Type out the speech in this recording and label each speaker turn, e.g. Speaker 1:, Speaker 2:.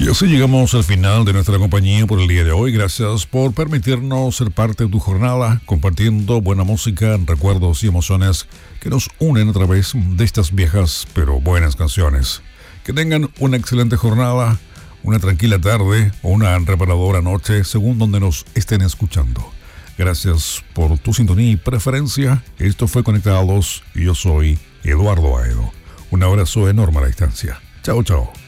Speaker 1: Y así llegamos al final de nuestra compañía por el día de hoy. Gracias por permitirnos ser parte de tu jornada, compartiendo buena música, recuerdos y emociones que nos unen a través de estas viejas pero buenas canciones. Que tengan una excelente jornada, una tranquila tarde o una reparadora noche, según donde nos estén escuchando. Gracias por tu sintonía y preferencia. Esto fue Conectados y yo soy Eduardo Aedo. Un abrazo enorme a la distancia. Chao, chao.